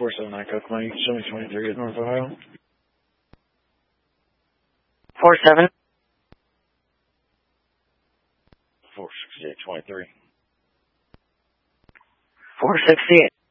479 Kokomo. You can show me 23 at North Ohio. 47. 468 23. 468.